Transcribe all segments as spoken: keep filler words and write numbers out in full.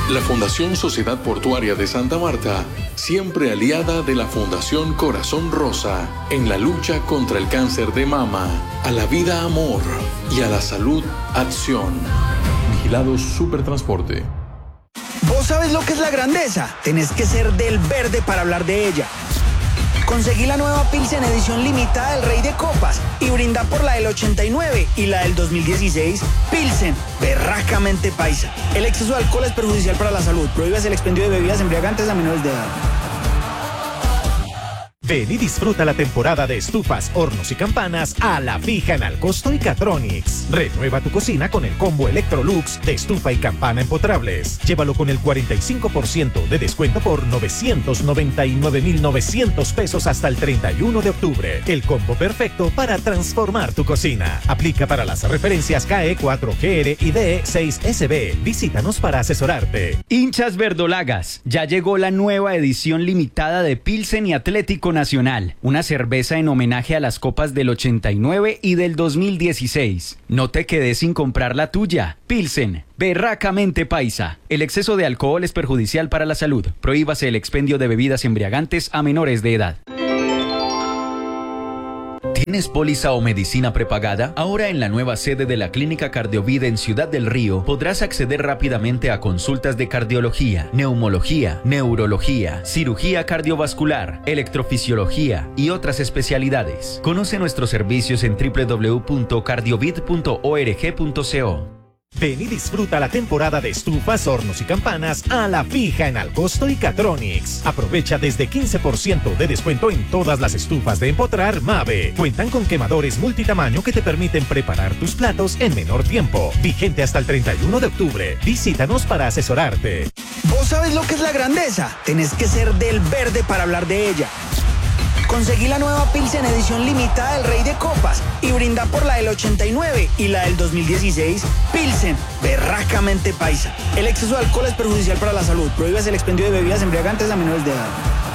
La Fundación Sociedad Portuaria de Santa Marta, siempre aliada de la Fundación Corazón Rosa en la lucha contra el cáncer de mama, a la vida amor y a la salud acción. Vigilados Supertransporte. ¿Vos sabés lo que es la grandeza? Tenés que ser del verde para hablar de ella. Conseguí la nueva Pilsen edición limitada del Rey de Copas y brinda por la del ochenta y nueve y la del dos mil dieciséis. Pilsen, berracamente paisa. El exceso de alcohol es perjudicial para la salud. Prohíbas el expendio de bebidas embriagantes a menores de edad. Ven y disfruta la temporada de estufas, hornos y campanas a la fija en Alcosto y Catronics. Renueva tu cocina con el combo Electrolux de estufa y campana empotrables. Llévalo con el cuarenta y cinco por ciento de descuento por novecientos noventa y nueve mil novecientos pesos hasta el treinta y uno de octubre. El combo perfecto para transformar tu cocina. Aplica para las referencias K E cuatro G R y D E seis S B. Visítanos para asesorarte. Hinchas verdolagas, ya llegó la nueva edición limitada de Pilsen y Atlético Nacional, una cerveza en homenaje a las copas del ochenta y nueve y del dos mil dieciséis. No te quedes sin comprar la tuya. Pilsen, berracamente paisa. El exceso de alcohol es perjudicial para la salud. Prohíbase el expendio de bebidas embriagantes a menores de edad. ¿Tienes póliza o medicina prepagada? Ahora en la nueva sede de la Clínica Cardiovida en Ciudad del Río podrás acceder rápidamente a consultas de cardiología, neumología, neurología, cirugía cardiovascular, electrofisiología y otras especialidades. Conoce nuestros servicios en doble u doble u doble u punto cardiovid punto org punto co. Ven y disfruta la temporada de estufas, hornos y campanas a la fija en Alcosto y Catronics. Aprovecha desde quince por ciento de descuento en todas las estufas de empotrar Mave. Cuentan con quemadores multitamaño que te permiten preparar tus platos en menor tiempo. Vigente hasta el treinta y uno de octubre. Visítanos para asesorarte. ¿Vos sabés lo que es la grandeza? Tenés que ser del verde para hablar de ella. Conseguí la nueva Pilsen edición limitada del Rey de Copas y brinda por la del ochenta y nueve y la del dos mil dieciséis. Pilsen, berracamente paisa. El exceso de alcohol es perjudicial para la salud. Prohíbas el expendio de bebidas embriagantes a menores de edad.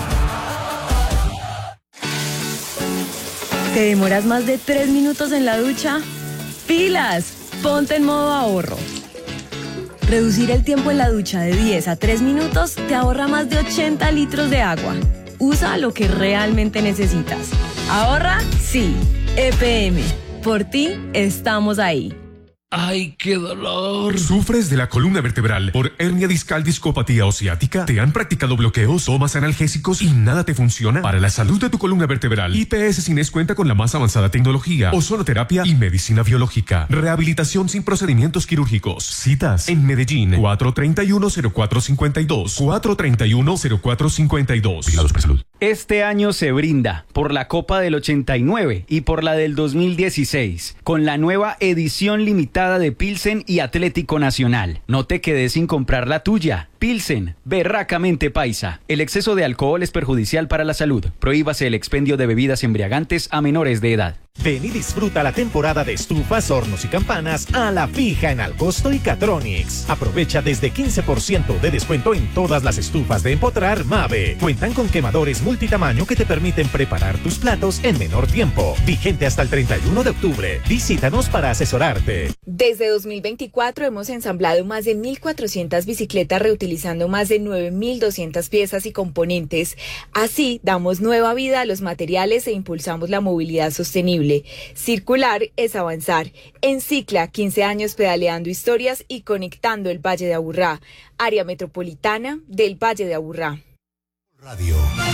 ¿Te demoras más de tres minutos en la ducha? ¡Pilas! Ponte en modo ahorro. Reducir el tiempo en la ducha de diez a tres minutos te ahorra más de ochenta litros de agua. Usa lo que realmente necesitas. ¿Ahorra? Sí. E P M. Por ti, estamos ahí. ¡Ay, qué dolor! ¿Sufres de la columna vertebral por hernia discal, discopatía o ciática? ¿Te han practicado bloqueos, tomas analgésicos y nada te funciona? Para la salud de tu columna vertebral, I P S Cines cuenta con la más avanzada tecnología, ozonoterapia y medicina biológica. Rehabilitación sin procedimientos quirúrgicos. Citas en Medellín, cuatro treinta y uno, cero cuatro cincuenta y dos, cuatro treinta y uno, cero cuatro cincuenta y dos. Vigilados por salud. Este año se brinda por la Copa del ochenta y nueve y por la del dos mil dieciséis, con la nueva edición limitada de Pilsen y Atlético Nacional. No te quedes sin comprar la tuya. Pilsen, berracamente paisa. El exceso de alcohol es perjudicial para la salud. Prohíbase el expendio de bebidas embriagantes a menores de edad. Ven y disfruta la temporada de estufas, hornos y campanas a la fija en Alcosto y Catronics. Aprovecha desde quince por ciento de descuento en todas las estufas de empotrar Mave. Cuentan con quemadores multitamaño que te permiten preparar tus platos en menor tiempo. Vigente hasta el treinta y uno de octubre. Visítanos para asesorarte. Desde dos mil veinticuatro hemos ensamblado más de mil cuatrocientas bicicletas reutilizando más de nueve mil doscientas piezas y componentes. Así damos nueva vida a los materiales e impulsamos la movilidad sostenible. Circular es avanzar. En Cicla, quince años pedaleando historias y conectando el Valle de Aburrá, área metropolitana del Valle de Aburrá. Radio.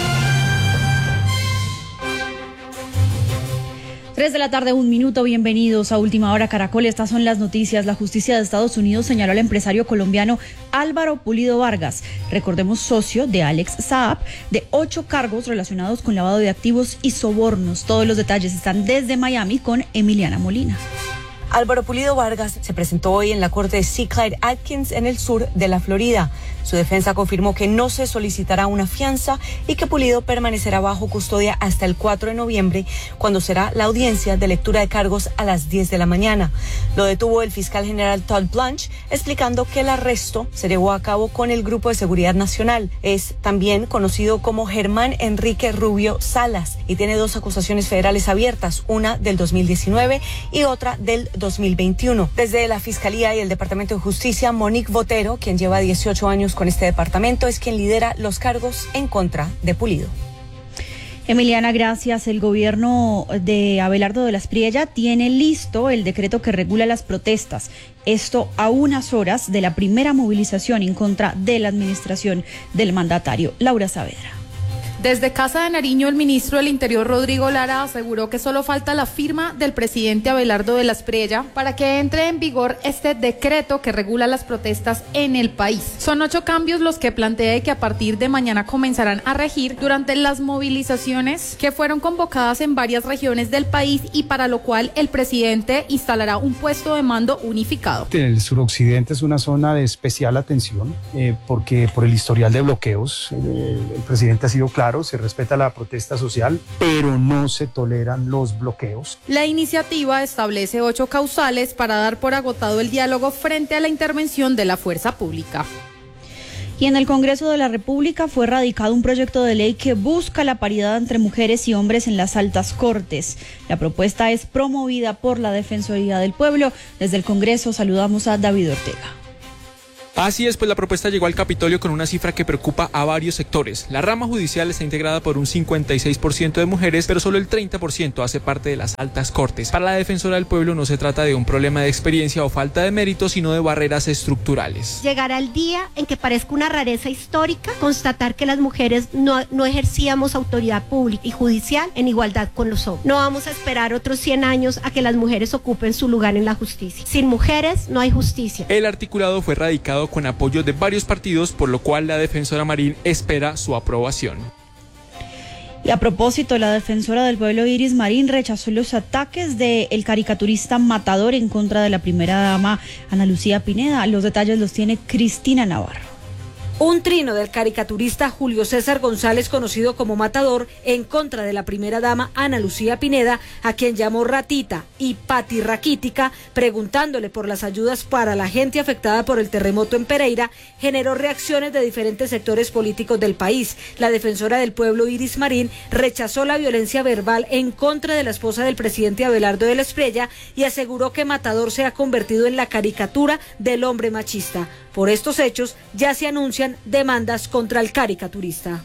Tres de la tarde, un minuto, bienvenidos a Última Hora Caracol. Estas son las noticias. La justicia de Estados Unidos señaló al empresario colombiano Álvaro Pulido Vargas, recordemos socio de Alex Saab, de ocho cargos relacionados con lavado de activos y sobornos. Todos los detalles están desde Miami con Emiliana Molina. Álvaro Pulido Vargas se presentó hoy en la corte de C. Clyde Atkins en el sur de la Florida. Su defensa confirmó que no se solicitará una fianza y que Pulido permanecerá bajo custodia hasta el cuatro de noviembre, cuando será la audiencia de lectura de cargos a las diez de la mañana. Lo detuvo el fiscal general Todd Blanche, explicando que el arresto se llevó a cabo con el Grupo de Seguridad Nacional. Es también conocido como Germán Enrique Rubio Salas y tiene dos acusaciones federales abiertas, una del dos mil diecinueve y otra del dos mil dos mil veintiuno. Desde la Fiscalía y el Departamento de Justicia, Monique Botero, quien lleva dieciocho años con este departamento, es quien lidera los cargos en contra de Pulido. Emiliana, gracias. El gobierno de Abelardo de la Espriella tiene listo el decreto que regula las protestas. Esto a unas horas de la primera movilización en contra de la administración del mandatario. Laura Saavedra. Desde Casa de Nariño, el ministro del Interior, Rodrigo Lara, aseguró que solo falta la firma del presidente Abelardo de la Espriella para que entre en vigor este decreto que regula las protestas en el país. Son ocho cambios los que plantea y que a partir de mañana comenzarán a regir durante las movilizaciones que fueron convocadas en varias regiones del país y para lo cual el presidente instalará un puesto de mando unificado. El suroccidente es una zona de especial atención eh, porque por el historial de bloqueos, eh, el presidente ha sido claro. Se respeta la protesta social, pero no se toleran los bloqueos. La iniciativa establece ocho causales para dar por agotado el diálogo frente a la intervención de la fuerza pública. Y en el Congreso de la República fue radicado un proyecto de ley que busca la paridad entre mujeres y hombres en las altas cortes. La propuesta es promovida por la Defensoría del Pueblo. Desde el Congreso saludamos a David Ortega. Así es, pues la propuesta llegó al Capitolio con una cifra que preocupa a varios sectores. La rama judicial está integrada por un cincuenta y seis por ciento de mujeres, pero solo el treinta por ciento hace parte de las altas cortes. Para la Defensora del Pueblo no se trata de un problema de experiencia o falta de mérito, sino de barreras estructurales. Llegará el día en que parezca una rareza histórica constatar que las mujeres no, no ejercíamos autoridad pública y judicial en igualdad con los hombres. No vamos a esperar otros cien años a que las mujeres ocupen su lugar en la justicia. Sin mujeres no hay justicia. El articulado fue radicado con apoyo de varios partidos, por lo cual la defensora Marín espera su aprobación. Y a propósito, la defensora del pueblo Iris Marín rechazó los ataques del caricaturista Matador en contra de la primera dama Ana Lucía Pineda. Los detalles los tiene Cristina Navarro. Un trino del caricaturista Julio César González, conocido como Matador, en contra de la primera dama Ana Lucía Pineda, a quien llamó ratita y patirraquítica, preguntándole por las ayudas para la gente afectada por el terremoto en Pereira, generó reacciones de diferentes sectores políticos del país. La defensora del pueblo Iris Marín rechazó la violencia verbal en contra de la esposa del presidente Abelardo de la Espriella y aseguró que Matador se ha convertido en la caricatura del hombre machista. Por estos hechos ya se anuncian demandas contra el caricaturista.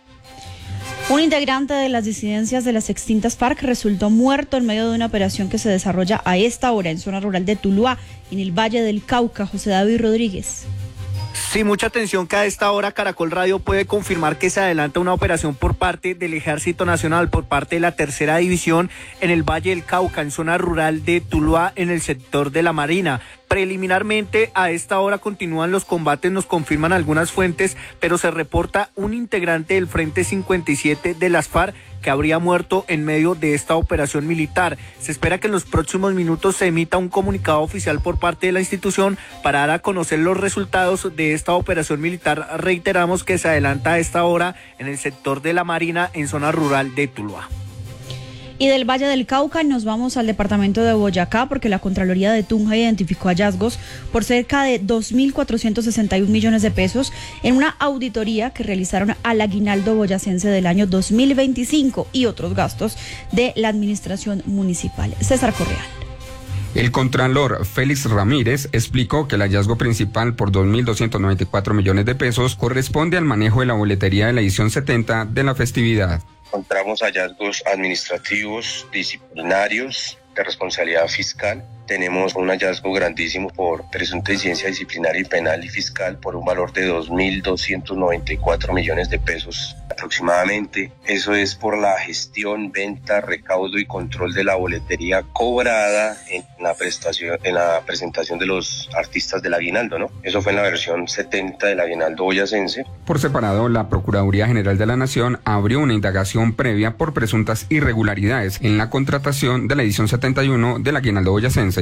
Un integrante de las disidencias de las extintas FARC resultó muerto en medio de una operación que se desarrolla a esta hora en zona rural de Tuluá, en el Valle del Cauca. José David Rodríguez. Sí, mucha atención que a esta hora Caracol Radio puede confirmar que se adelanta una operación por parte del Ejército Nacional, por parte de la Tercera División en el Valle del Cauca, en zona rural de Tuluá, en el sector de la Marina. Preliminarmente, a esta hora continúan los combates, nos confirman algunas fuentes, pero se reporta un integrante del Frente cincuenta y siete de las FARC que habría muerto en medio de esta operación militar. Se espera que en los próximos minutos se emita un comunicado oficial por parte de la institución para dar a conocer los resultados de esta operación militar. Reiteramos que se adelanta a esta hora en el sector de la Marina, en zona rural de Tuluá. Y del Valle del Cauca nos vamos al departamento de Boyacá, porque la Contraloría de Tunja identificó hallazgos por cerca de dos mil cuatrocientos sesenta y un millones de pesos en una auditoría que realizaron al aguinaldo boyacense del año dos mil veinticinco y otros gastos de la administración municipal. César Correal. El contralor Félix Ramírez explicó que el hallazgo principal por dos mil doscientos noventa y cuatro millones de pesos corresponde al manejo de la boletería de la edición setenta de la festividad. Encontramos hallazgos administrativos, disciplinarios, de responsabilidad fiscal. Tenemos un hallazgo grandísimo por presunta incidencia disciplinaria y penal y fiscal por un valor de dos mil doscientos noventa y cuatro millones de pesos aproximadamente. Eso es por la gestión, venta, recaudo y control de la boletería cobrada en la prestación, en la presentación de los artistas del aguinaldo, ¿no? Eso fue en la versión setenta del aguinaldo boyacense. Por separado, la Procuraduría General de la Nación abrió una indagación previa por presuntas irregularidades en la contratación de la edición setenta y uno del aguinaldo boyacense.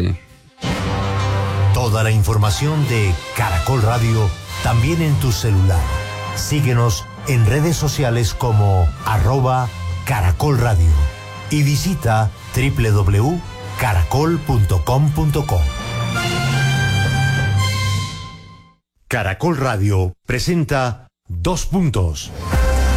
Toda la información de Caracol Radio también en tu celular. Síguenos en redes sociales como arroba Caracol Radio y visita doble u doble u doble u punto caracol punto com punto co. Caracol Radio presenta Dos Puntos.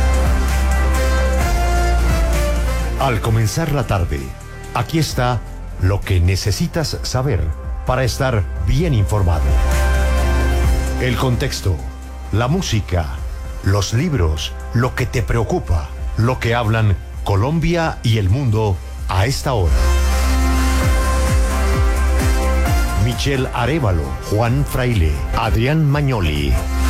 Al comenzar la tarde, aquí está lo que necesitas saber para estar bien informado. El contexto, la música, los libros, lo que te preocupa, lo que hablan Colombia y el mundo a esta hora. Michelle Arévalo, Juan Fraile, Adrián Magnoli.